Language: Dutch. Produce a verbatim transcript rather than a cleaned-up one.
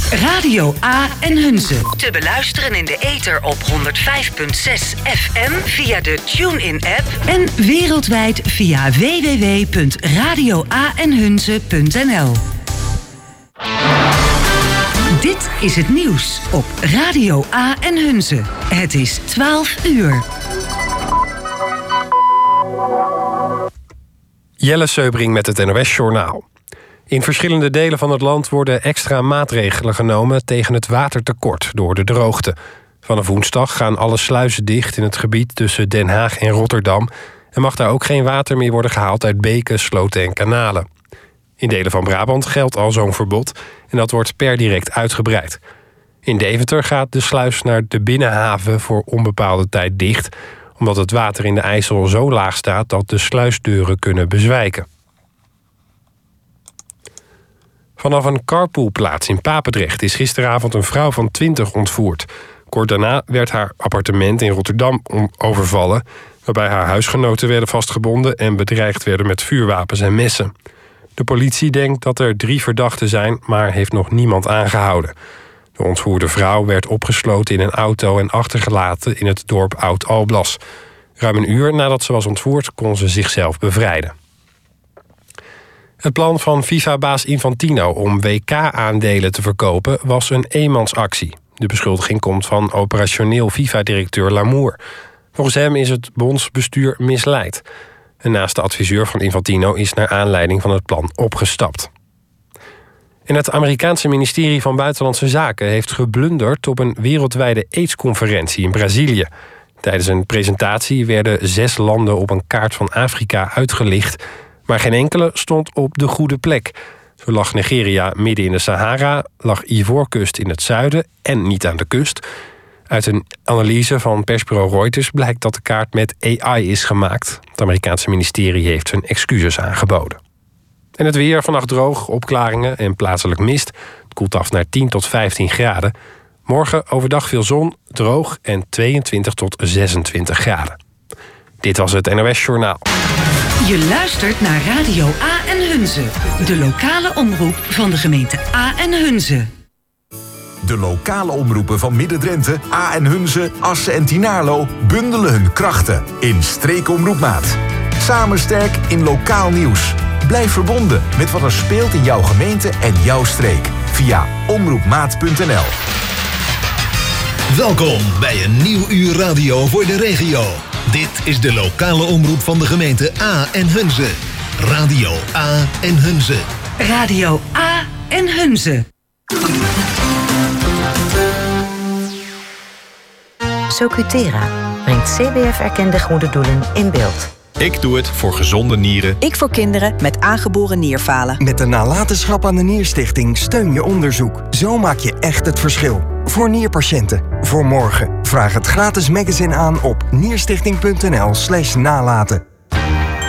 Radio A en Hunze. Te beluisteren in de ether op honderd vijf komma zes F M via de TuneIn-app en wereldwijd via w w w punt radio a en hunze punt n l. Dit is het nieuws op Radio A en Hunze. Het is twaalf uur. Jelle Seubring met het N O S-journaal. In verschillende delen van het land worden extra maatregelen genomen tegen het watertekort door de droogte. Vanaf woensdag gaan alle sluizen dicht in het gebied tussen Den Haag en Rotterdam en mag daar ook geen water meer worden gehaald uit beken, sloten en kanalen. In delen van Brabant geldt al zo'n verbod en dat wordt per direct uitgebreid. In Deventer gaat de sluis naar de binnenhaven voor onbepaalde tijd dicht, omdat het water in de IJssel zo laag staat dat de sluisdeuren kunnen bezwijken. Vanaf een carpoolplaats in Papendrecht is gisteravond een vrouw van twintig ontvoerd. Kort daarna werd haar appartement in Rotterdam overvallen, waarbij haar huisgenoten werden vastgebonden en bedreigd werden met vuurwapens en messen. De politie denkt dat er drie verdachten zijn, maar heeft nog niemand aangehouden. De ontvoerde vrouw werd opgesloten in een auto en achtergelaten in het dorp Oud-Alblas. Ruim een uur nadat ze was ontvoerd kon ze zichzelf bevrijden. Het plan van FIFA-baas Infantino om W K-aandelen te verkopen was een eenmansactie. De beschuldiging komt van operationeel FIFA-directeur Lamour. Volgens hem is het bondsbestuur misleid. En naast de adviseur van Infantino is naar aanleiding van het plan opgestapt. En het Amerikaanse ministerie van Buitenlandse Zaken heeft geblunderd op een wereldwijde AIDS-conferentie in Brazilië. Tijdens een presentatie werden zes landen op een kaart van Afrika uitgelicht, maar geen enkele stond op de goede plek. Zo lag Nigeria midden in de Sahara, lag Ivoorkust in het zuiden en niet aan de kust. Uit een analyse van persbureau Reuters blijkt dat de kaart met A I is gemaakt. Het Amerikaanse ministerie heeft zijn excuses aangeboden. En het weer, vannacht droog, opklaringen en plaatselijk mist. Het koelt af naar tien tot vijftien graden. Morgen overdag veel zon, droog en tweeëntwintig tot zesentwintig graden. Dit was het N O S-journaal. Je luistert naar Radio A en Hunze. De lokale omroep van de gemeente A en Hunze. De lokale omroepen van Midden-Drenthe, A en Hunze, Assen en Tynaarlo bundelen hun krachten in Streekomroepmaat. Samen sterk in lokaal nieuws. Blijf verbonden met wat er speelt in jouw gemeente en jouw streek via omroepmaat punt n l. Welkom bij een nieuw uur radio voor de regio. Dit is de lokale omroep van de gemeente A en Hunze. Radio A en Hunze. Radio A en Hunze. Socutera brengt C B F-erkende goede doelen in beeld. Ik doe het voor gezonde nieren. Ik voor kinderen met aangeboren nierfalen. Met de nalatenschap aan de Nierstichting steun je onderzoek. Zo maak je echt het verschil. Voor nierpatiënten. Voor morgen. Vraag het gratis magazine aan op nierstichting punt n l slash nalaten.